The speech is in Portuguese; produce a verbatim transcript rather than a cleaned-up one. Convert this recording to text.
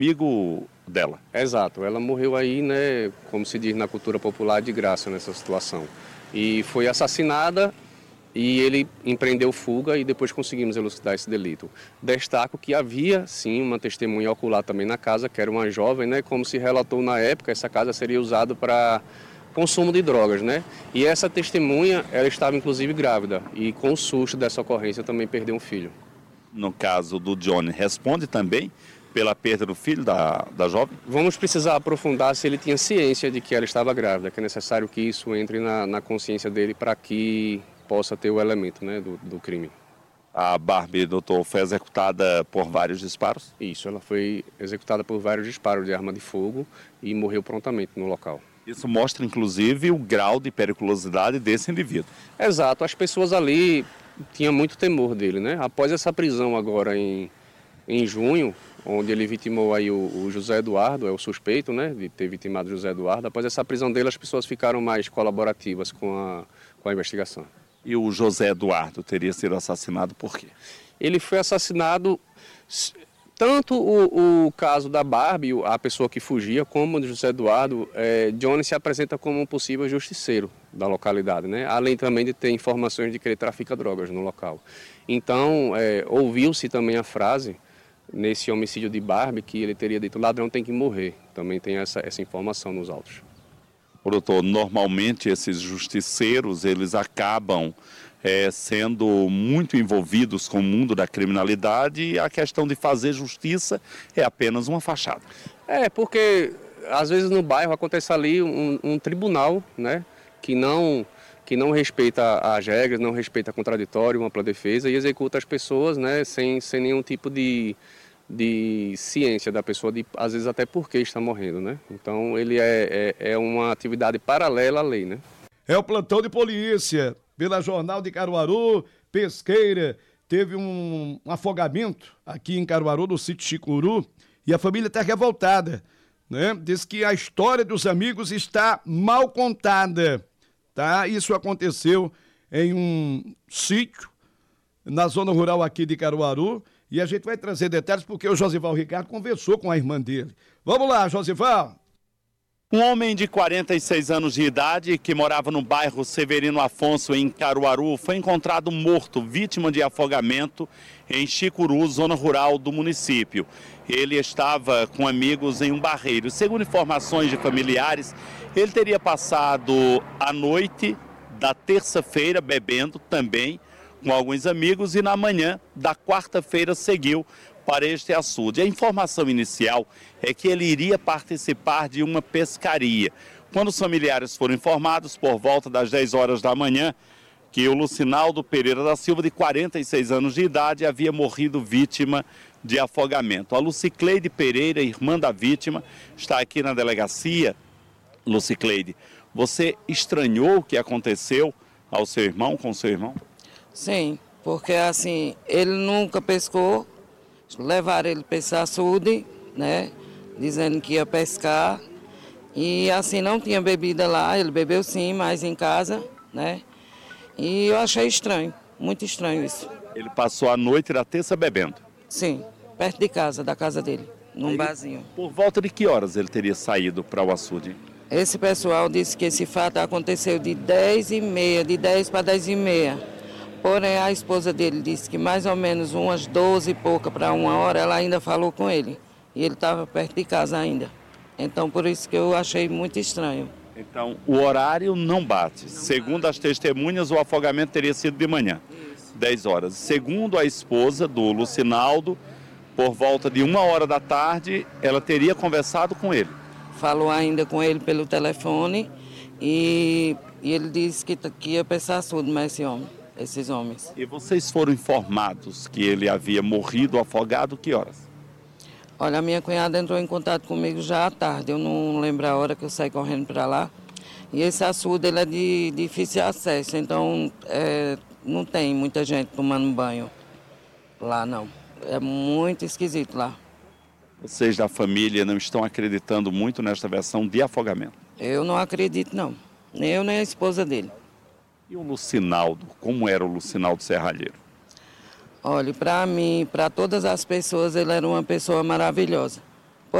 amigo dela. Exato, ela morreu aí, né, como se diz na cultura popular, de graça nessa situação. E foi assassinada e ele empreendeu fuga e depois conseguimos elucidar esse delito. Destaco que havia, sim, uma testemunha ocular também na casa, que era uma jovem, né, como se relatou na época, essa casa seria usada para consumo de drogas, né? E essa testemunha, ela estava inclusive grávida e com o susto dessa ocorrência também perdeu um filho. No caso do Johnny, responde também pela perda do filho da, da jovem? Vamos precisar aprofundar se ele tinha ciência de que ela estava grávida, que é necessário que isso entre na, na consciência dele para que possa ter o elemento, né, do, do crime. A Barbie, doutor, foi executada por vários disparos? Isso, ela foi executada por vários disparos de arma de fogo e morreu prontamente no local. Isso mostra, inclusive, o grau de periculosidade desse indivíduo. Exato, as pessoas ali tinham muito temor dele, né? Após essa prisão agora em, em junho, onde ele vitimou aí o, o José Eduardo, é o suspeito, né, de ter vitimado o José Eduardo, após essa prisão dele as pessoas ficaram mais colaborativas com a, com a investigação. E o José Eduardo teria sido assassinado por quê? Ele foi assassinado, tanto o, o caso da Barbie, a pessoa que fugia, como o do José Eduardo, é, Johnny se apresenta como um possível justiceiro da localidade, né? Além também de ter informações de que ele trafica drogas no local. Então, é, ouviu-se também a frase, nesse homicídio de Barbie, que ele teria dito, o ladrão tem que morrer. Também tem essa, essa informação nos autos. Doutor, normalmente esses justiceiros, eles acabam é, sendo muito envolvidos com o mundo da criminalidade e a questão de fazer justiça é apenas uma fachada. É, porque às vezes no bairro acontece ali um, um tribunal, né, que não, que não respeita as regras, não respeita contraditório, uma ampla defesa e executa as pessoas, né, sem, sem nenhum tipo de... de ciência da pessoa, de, às vezes até porque está morrendo, né? Então ele é, é, é uma atividade paralela à lei, né? É o plantão de polícia, pela Jornal de Caruaru, Pesqueira, teve um, um afogamento aqui em Caruaru, no sítio Chicuru, e a família está revoltada, né? Diz que a história dos amigos está mal contada, tá? Isso aconteceu em um sítio, na zona rural aqui de Caruaru, e a gente vai trazer detalhes porque o Josival Ricardo conversou com a irmã dele. Vamos lá, Josival. Um homem de quarenta e seis anos de idade que morava no bairro Severino Afonso, em Caruaru, foi encontrado morto, vítima de afogamento em Chicuru, zona rural do município. Ele estava com amigos em um barreiro. Segundo informações de familiares, ele teria passado a noite da terça-feira bebendo também com alguns amigos e na manhã da quarta-feira seguiu para este açude. A informação inicial é que ele iria participar de uma pescaria. Quando os familiares foram informados, por volta das dez horas da manhã, que o Lucinaldo Pereira da Silva, de quarenta e seis anos de idade, havia morrido vítima de afogamento. A Lucicleide Pereira, irmã da vítima, está aqui na delegacia. Lucicleide, você estranhou o que aconteceu ao seu irmão, com seu irmão? Sim, porque assim, ele nunca pescou, levaram ele para esse açude, né, dizendo que ia pescar, e assim não tinha bebida lá, ele bebeu sim, mas em casa, né, e eu achei estranho, muito estranho isso. Ele passou a noite da terça bebendo? Sim, perto de casa, da casa dele, num barzinho. Por volta de que horas ele teria saído para o açude? Esse pessoal disse que esse fato aconteceu de dez e meia, de dez para dez e meia. Porém, a esposa dele disse que mais ou menos umas doze e pouca para uma hora, ela ainda falou com ele. E ele estava perto de casa ainda. Então, por isso que eu achei muito estranho. Então, o horário não bate. Não Segundo bate. As testemunhas, o afogamento teria sido de manhã, isso. dez horas. Segundo a esposa do Lucinaldo, por volta de uma hora da tarde, ela teria conversado com ele. Falou ainda com ele pelo telefone e, e ele disse que, que ia pensar tudo, mas esse homem. Esses homens. E vocês foram informados que ele havia morrido afogado, que horas? Olha, a minha cunhada entrou em contato comigo já à tarde, eu não lembro a hora que eu saí correndo para lá. E esse açude ele é de difícil acesso, então é, não tem muita gente tomando banho lá não. É muito esquisito lá. Vocês da família não estão acreditando muito nesta versão de afogamento? Eu não acredito não, nem eu nem a esposa dele. E o Lucinaldo, como era o Lucinaldo Serralheiro? Olha, para mim, para todas as pessoas, ele era uma pessoa maravilhosa.